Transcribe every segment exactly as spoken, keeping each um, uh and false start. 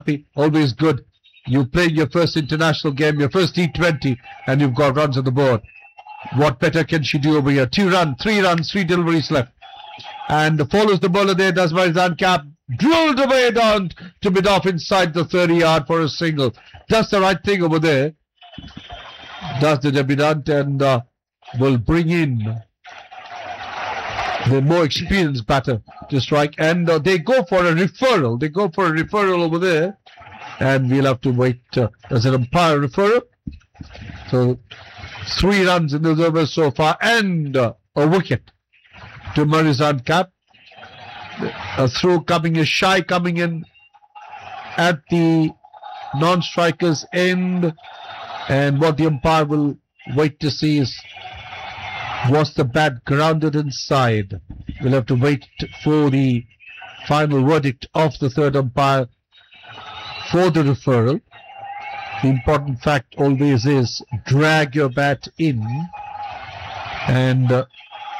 always good. You play your first international game, your first T twenty, and you've got runs on the board. What better can she do over here? Two runs, three runs, three deliveries left. And follows the bowler there, does Marizan Cap. Drilled away down to mid off inside the thirty yard for a single. Does the right thing over there. Does the debutant and uh, will bring in the more experienced batter to strike. And uh, they go for a referral. They go for a referral over there. And we'll have to wait. Uh, does an umpire referral? So three runs in the over so far. And uh, a wicket to Marizan Cap. A throw coming in, shy coming in at the non-striker's end. And what the umpire will wait to see is, was the bat grounded inside? We'll have to wait for the final verdict of the third umpire for the referral. The important fact always is drag your bat in, and uh,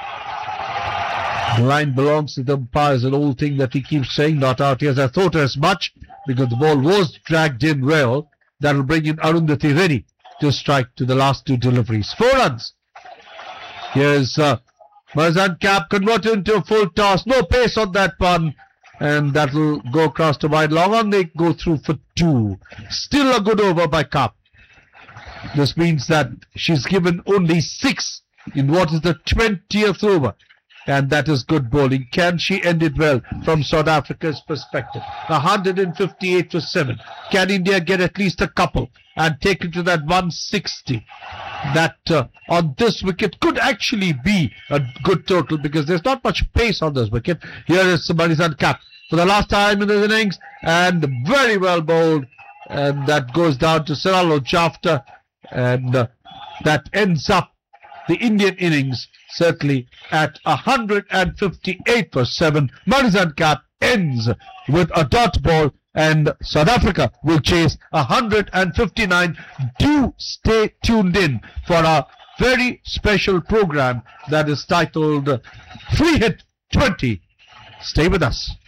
the line belongs to the umpire is an old thing that he keeps saying, not out here. I thought as much because the ball was dragged in well. That will bring in Arundhati ready to strike to the last two deliveries. Four runs. Here's uh, Marizan Cap converted into a full toss. No pace on that one. And that will go across to wide. Long on they go through for two. Still a good over by Cap. This means that she's given only six in what is the twentieth over. And that is good bowling. Can she end it well from South Africa's perspective? one hundred fifty-eight for seven. Can India get at least a couple and take it to that one sixty? That uh, on this wicket could actually be a good total because there's not much pace on this wicket. Here is Marizan Cap for the last time in his innings and very well bowled. And that goes down to Siralo Jafta. And uh, that ends up the Indian innings certainly at one hundred fifty-eight for seven. Marizan Cap ends with a dot ball and South Africa will chase one hundred fifty-nine. Do stay tuned in for our very special program that is titled Free Hit twenty. Stay with us.